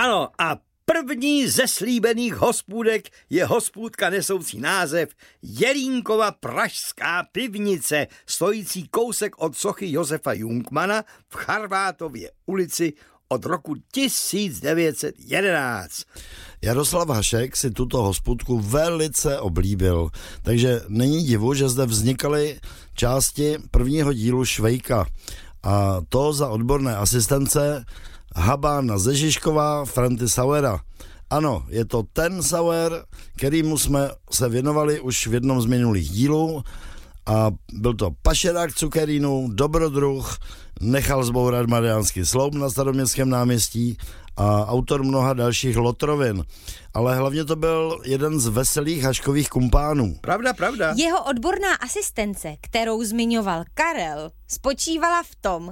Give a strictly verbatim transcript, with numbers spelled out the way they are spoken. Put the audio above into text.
Ano, a první ze slíbených hospůdek je hospůdka nesoucí název Jelínkova pražská pivnice, stojící kousek od sochy Josefa Jungmana v Charvátově ulici od roku tisíc devět set jedenáct. Jaroslav Hašek si tuto hospůdku velice oblíbil, takže není divu, že zde vznikaly části prvního dílu Švejka. A to za odborné asistence Habána ze Žižkova, Franty Sauera. Ano, je to ten Sauer, kterýmu jsme se věnovali už v jednom z minulých dílů, a byl to pašerák cukerínů, dobrodruh, nechal zbourat Mariánský sloup na Staroměstském náměstí a autor mnoha dalších lotrovin. Ale hlavně to byl jeden z veselých Haškových kumpánů. Pravda, pravda. Jeho odborná asistence, kterou zmiňoval Karel, spočívala v tom,